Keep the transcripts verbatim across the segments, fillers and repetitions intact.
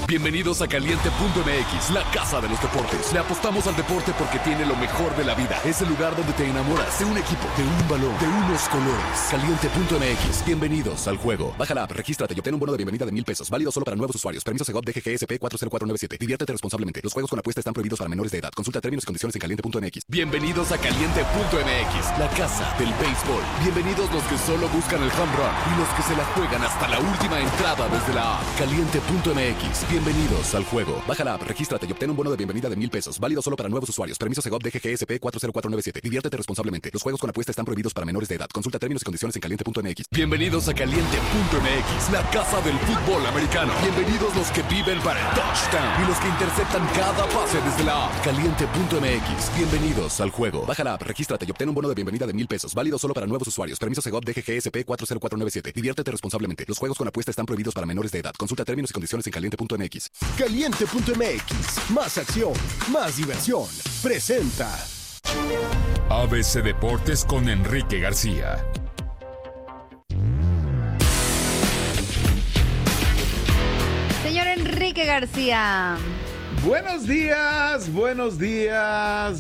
Bienvenidos a Caliente punto M X, la casa de los deportes. Le apostamos al deporte porque tiene lo mejor de la vida. Es el lugar donde te enamoras de un equipo, de un balón, de unos colores. Caliente punto M X, bienvenidos al juego. Baja la app, regístrate y obtén un bono de bienvenida de mil pesos. Válido solo para nuevos usuarios. Permiso Segov D G G S P cuatro cero cuatro nueve siete. Diviértete responsablemente. Los juegos con apuesta están prohibidos para menores de edad. Consulta términos y condiciones en Caliente punto M X. Bienvenidos a Caliente punto M X, la casa del béisbol. Bienvenidos los que solo buscan el home run y los que se la juegan hasta la última entrada desde la app. Caliente punto M X, bienvenidos al juego. Baja la app, regístrate y obtén un bono de bienvenida de mil pesos. Válido solo para nuevos usuarios. Permiso Segov D G G S P cuatro cero cuatro nueve siete. Diviértete responsablemente. Los juegos con apuesta están prohibidos para menores de edad. Consulta términos y condiciones en Caliente punto M X. Bienvenidos a Caliente punto M X, la casa del fútbol americano. Bienvenidos los que viven para el touchdown y los que interceptan cada pase desde la app. Caliente punto M X, bienvenidos al juego. Baja la app, regístrate y obtén un bono de bienvenida de mil pesos. Válido solo para nuevos usuarios. Permiso Segov D G G S P cuatro cero cuatro nueve siete. Diviértete responsablemente. Los juegos con apuesta están prohibidos para menores de edad. Consulta términos y condiciones en Caliente punto M X. Caliente punto M X, más acción, más diversión. Presenta A B C Deportes con Enrique García. Señor Enrique García. Buenos días, buenos días,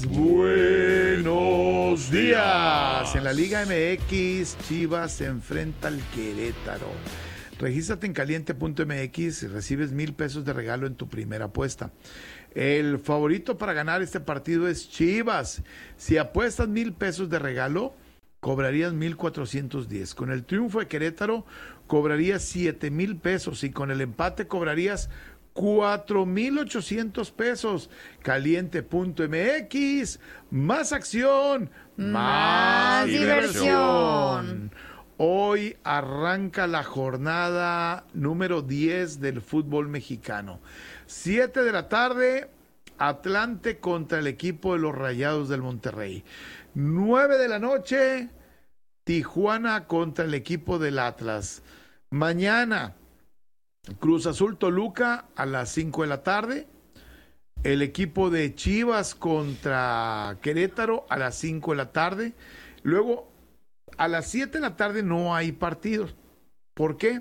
buenos días. En la Liga M X, Chivas se enfrenta al Querétaro. Regístrate en Caliente punto M X y recibes mil pesos de regalo en tu primera apuesta. El favorito para ganar este partido es Chivas. Si apuestas mil pesos de regalo, cobrarías mil cuatrocientos diez. Con el triunfo de Querétaro, cobrarías siete mil pesos. Y con el empate, cobrarías cuatro mil ochocientos pesos. Caliente punto M X, más acción, más, más diversión. diversión. Hoy arranca la jornada número diez del fútbol mexicano. siete de la tarde, Atlante contra el equipo de los Rayados del Monterrey. nueve de la noche, Tijuana contra el equipo del Atlas. Mañana, Cruz Azul Toluca a las cinco de la tarde. El equipo de Chivas contra Querétaro a las cinco de la tarde. Luego, a las siete de la tarde no hay partidos. ¿Por qué?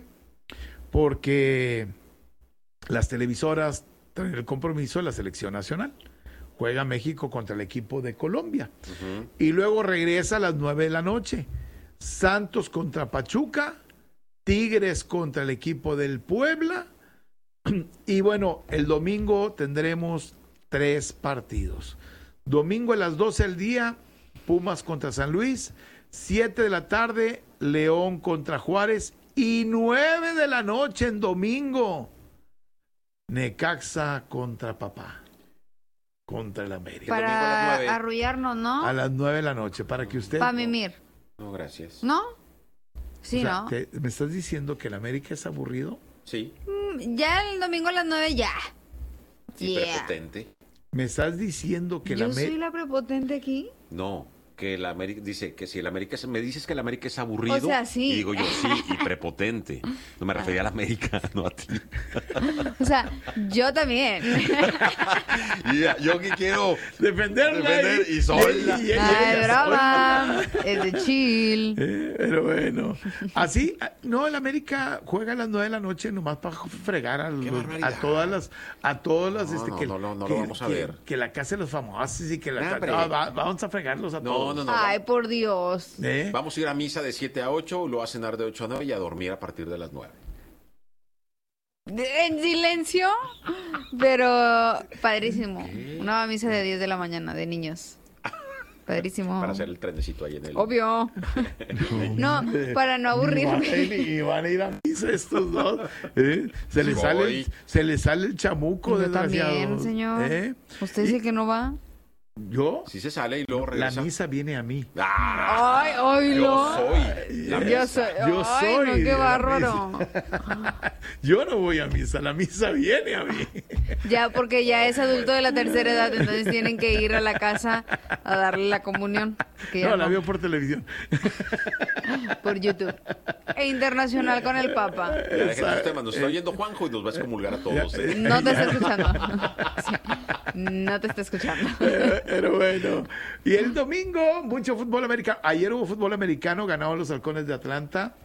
Porque las televisoras traen el compromiso de la selección nacional. Juega México contra el equipo de Colombia. Uh-huh. Y luego regresa a las nueve de la noche. Santos contra Pachuca. Tigres contra el equipo del Puebla. Y bueno, el domingo tendremos tres partidos. Domingo a las doce del día, Pumas contra San Luis. siete de la tarde, León contra Juárez. Y nueve de la noche en domingo, Necaxa contra Papá. Contra el América. Para arrullarnos, ¿no? A las nueve de la noche, para que usted... Para mimir. No, gracias. ¿No? Sí, o sea, ¿no? ¿te, ¿Me estás diciendo que el América es aburrido? Sí. Mm, ya el domingo a las nueve, ya. Sí, yeah. Prepotente. ¿Me estás diciendo que ¿Yo la América... soy la prepotente aquí? No, que el América... Dice que si el América... Es, me dices que el América es aburrido. O sea, sí. Y digo yo, sí, y prepotente. No me refería al América, no a ti. O sea, yo también. Y ya, yo que quiero... defenderla defender y sola. y- y- y- Ay, y- broma. Es de chill. Eh, pero bueno, así, no, el América juega a las nueve de la noche nomás para fregar a, los- a todas las, a todas las, No, este, no, que, no, no, no que- lo vamos a que- ver. que la casa de los famosos y que la No, ca- hombre. no, va- vamos a fregarlos a No, todos. no, no. Ay, por Dios. ¿Eh? Vamos a ir a misa de siete a ocho, luego a cenar de ocho a nueve y a dormir a partir de las nueve. De- En silencio, pero padrísimo. Una misa de diez de la mañana de niños. Padrísimo. Para hacer el trenecito ahí en el... Obvio. No, para no Y van, a aburrirme. ir, y van a ir a misa estos dos. ¿eh? Se les Sí sale, voy. el- se les sale el chamuco, Yo desgraciado. también, señor. ¿Eh? ¿Usted dice que no va? ¿Yo? Si se sale y luego La regresa. misa viene a mí. ¡Ah! Ay, ay, Yo no. soy la Yo misa. soy. Yo Ay, soy no, de qué la bárbaro. Yo no voy a misa, la misa viene a mí. Ya, porque ya es adulto de la tercera edad, entonces tienen que ir a la casa a darle la comunión. Que ya No, la no, veo por televisión. por YouTube. E internacional con el Papa. Ya, dejen esos temas. Nos está oyendo Juanjo y nos va a excomulgar a todos. ¿eh? No te está escuchando. Sí, no te está escuchando. Pero, pero bueno. Y el domingo, mucho fútbol americano. Ayer hubo fútbol americano, ganaron los Halcones de Atlanta.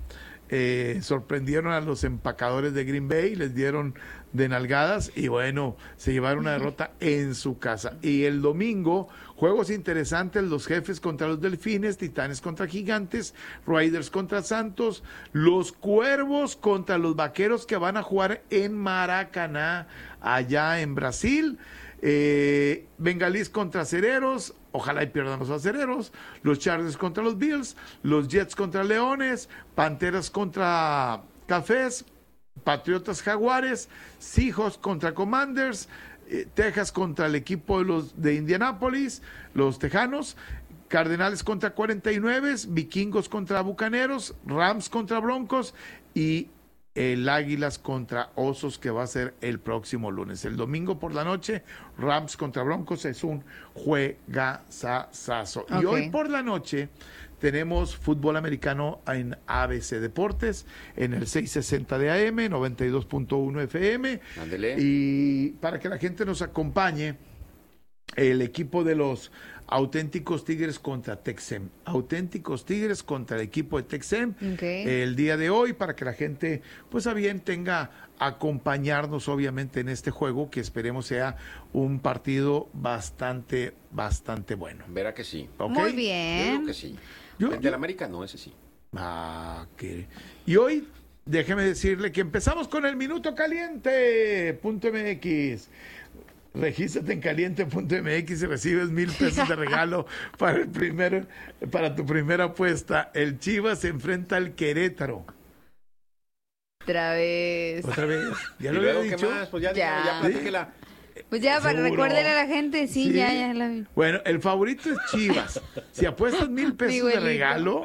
eh, sorprendieron a los empacadores de Green Bay, les dieron de nalgadas y bueno, se llevaron una derrota en su casa. Y el domingo, juegos interesantes, los Jefes contra los Delfines, Titanes contra Gigantes, Raiders contra Santos, los Cuervos contra los Vaqueros que van a jugar en Maracaná, allá en Brasil, eh, Bengalís contra Acereros, ojalá y pierdan los Acereros, los Chargers contra los Bills, los Jets contra Leones, Panteras contra Cafés, Patriotas Jaguares, Seahawks contra Commanders, eh, Texas contra el equipo de los de Indianápolis, los Tejanos, Cardenales contra cuarenta y nueve, Vikingos contra Bucaneros, Rams contra Broncos y el Águilas contra Osos, que va a ser el próximo lunes. El domingo por la noche, Rams contra Broncos es un juegazazazo. Okay. Y hoy por la noche tenemos fútbol americano en A B C Deportes, en el seiscientos sesenta de A M, noventa y dos punto uno F M. Ándele. Y para que la gente nos acompañe, el equipo de los Auténticos Tigres contra Texem. Auténticos Tigres contra el equipo de Texem. Okay. El día de hoy, para que la gente, pues a bien tenga acompañarnos, obviamente, en este juego, que esperemos sea un partido bastante, bastante bueno. Verá que sí. ¿Okay? Muy bien. Yo creo que sí. Yo, el del América no, ese sí. Ah, que... Y hoy, déjeme decirle que empezamos con el Minuto Caliente punto M X. Regístrate en caliente punto M X y recibes mil pesos de regalo para el primer, para tu primera apuesta. El Chivas se enfrenta al Querétaro. Otra vez. Otra vez. Ya ¿Y lo luego había qué dicho. más? Pues ya, ya. ya platíquela. Pues ya, para recuerden a la gente, sí, sí, ya, ya la vi. Bueno, el favorito es Chivas. Si apuestas mil pesos de regalo,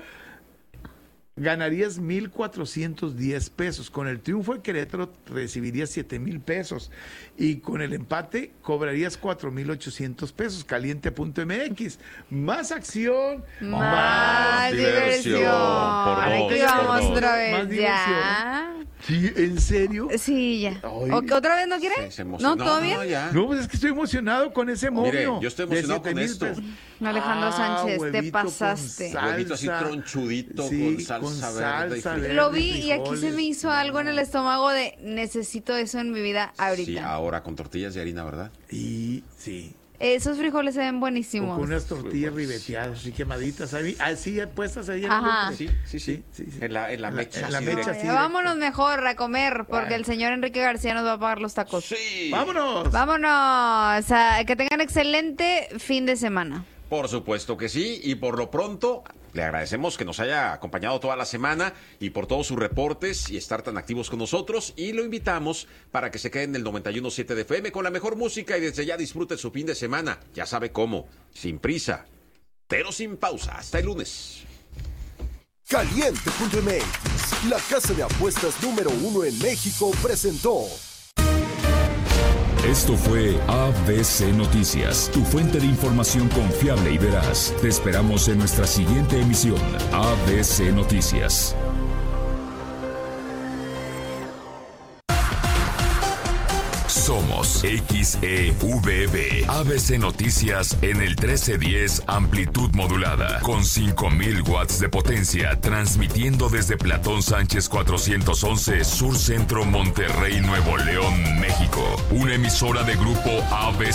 ganarías mil cuatrocientos diez pesos. Con el triunfo de Querétaro recibirías siete mil pesos. Y con el empate cobrarías cuatro mil ochocientos pesos. Caliente punto M X. Más acción, más, más diversión. diversión. Por Aquí dos, vamos por otra vez. Más ya. ¿Sí? ¿En serio? Sí, ya. ¿O, ¿Otra vez no quiere? Se, se ¿No, todavía? No, ya. No, pues es que estoy emocionado con ese momio. Mire, yo estoy emocionado con esto. Pesos. Alejandro ah, Sánchez, te pasaste. Huevito así tronchudito, sí, con salsa, con verde, salsa y verde. Lo vi y aquí se me hizo algo en el estómago de necesito eso en mi vida ahorita. Sí, ahora con tortillas de harina, ¿verdad? Y sí. Esos frijoles se ven buenísimos. O con unas tortillas ribeteadas, así quemaditas, así puestas ahí. Ajá. Sí, sí, sí, sí, sí. En la, en la mecha. En la mecha sí, vámonos mejor a comer, porque bueno. el señor Enrique García nos va a pagar los tacos. Sí. ¡Vámonos! ¡Vámonos! O sea, que tengan excelente fin de semana. Por supuesto que sí, y por lo pronto le agradecemos que nos haya acompañado toda la semana y por todos sus reportes y estar tan activos con nosotros, y lo invitamos para que se quede en el noventa y uno punto siete de F M con la mejor música y desde ya disfrute su fin de semana. Ya sabe cómo, sin prisa, pero sin pausa. Hasta el lunes. Caliente punto M X, la casa de apuestas número uno en México, presentó. Esto fue A B C Noticias, tu fuente de información confiable y veraz. Te esperamos en nuestra siguiente emisión, A B C Noticias. Somos X E V B, A B C Noticias en el trece diez amplitud modulada, con cinco mil watts de potencia, transmitiendo desde Platón Sánchez cuatrocientos once, Sur Centro, Monterrey, Nuevo León, México. Una emisora de grupo A B C.